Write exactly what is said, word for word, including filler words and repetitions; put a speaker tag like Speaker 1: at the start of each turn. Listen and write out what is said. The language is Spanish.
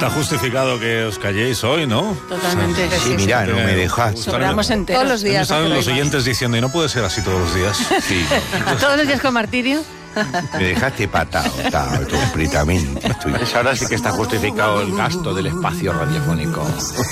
Speaker 1: Está justificado que os calléis hoy, ¿no?
Speaker 2: Totalmente.
Speaker 3: Sí, sí, mira, no me dejas.
Speaker 2: Sobramos enteros.
Speaker 4: Todos los días.
Speaker 1: Están los oyentes diciendo, y no puede ser así todos los días.
Speaker 3: Sí,
Speaker 2: Todos los días con martirio.
Speaker 3: me dejaste patado, patado completamente. Estoy...
Speaker 5: Pues ahora sí que está justificado el gasto del espacio radiofónico.